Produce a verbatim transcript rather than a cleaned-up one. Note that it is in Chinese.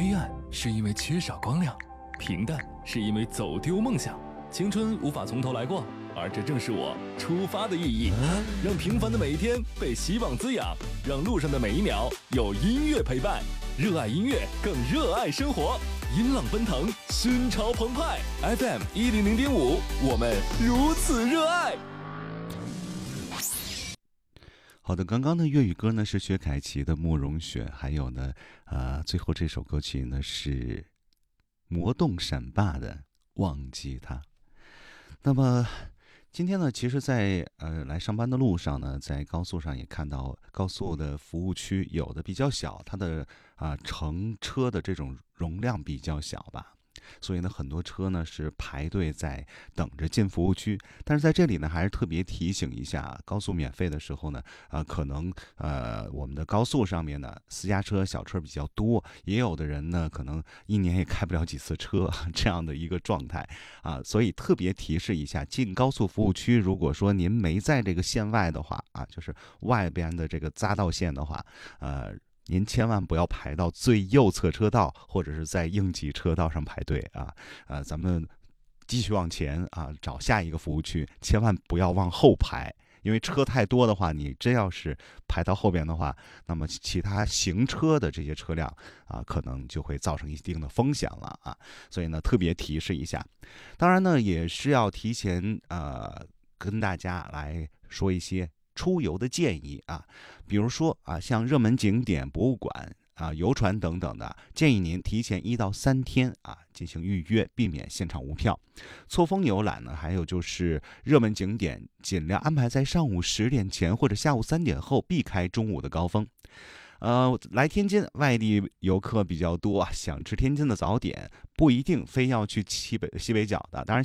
黑暗是因为缺少光亮，平淡是因为走丢梦想。青春无法从头来过，而这正是我出发的意义。让平凡的每一天被希望滋养，让路上的每一秒有音乐陪伴。热爱音乐，更热爱生活。音浪奔腾，心潮澎湃。F M 一零零点五，我们如此热爱。 好的，刚刚的粤语歌呢是薛凯琪的《慕容雪》，还有呢，呃，最后这首歌曲呢是魔动闪霸的《忘记他》。那么今天呢，其实在呃来上班的路上呢，在高速上也看到高速的服务区有的比较小，它的啊、呃、乘车的这种容量比较小吧。所以呢，很多车呢是排队在等着进服务区。但是在这里呢，还是特别提醒一下，高速免费的时候呢，呃，可能呃我们的高速上面呢，私家车、小车比较多，也有的人呢，可能一年也开不了几次车，这样的一个状态啊，所以特别提示一下，进高速服务区，如果说您没在这个线外的话啊，就是外边的这个匝道线的话，呃。您千万不要排到最右侧车道，或者是在应急车道上排队啊！呃，咱们继续往前啊，找下一个服务区，千万不要往后排，因为车太多的话，你真要是排到后边的话，那么其他行车的这些车辆啊，可能就会造成一定的风险了啊！所以呢，特别提示一下。当然呢，也是要提前呃跟大家来说一些出游的建议啊，比如说啊，像热门景点、博物馆啊、游船等等的，建议您提前一到三天啊进行预约，避免现场无票。错峰游览呢，还有就是热门景点尽量安排在上午十点前或者下午三点后，避开中午的高峰。呃，来天津，外地游客比较多啊，想吃天津的早点，不一定非要去西北西北角的。当然，